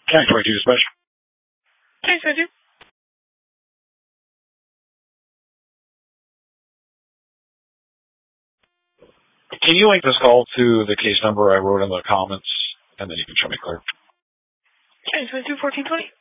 County 22 dispatch. County 22. Can you link this call to the case number I wrote in the comments, and then you can show me clear? County 22, 1420.